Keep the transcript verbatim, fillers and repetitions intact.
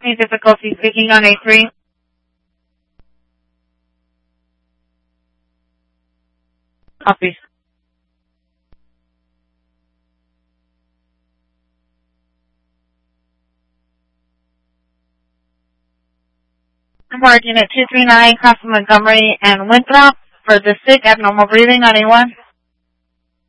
experiencing difficulty speaking on A three? Copy. Margin at two three nine, crossing Montgomery and Winthrop for the sick abnormal breathing on A one.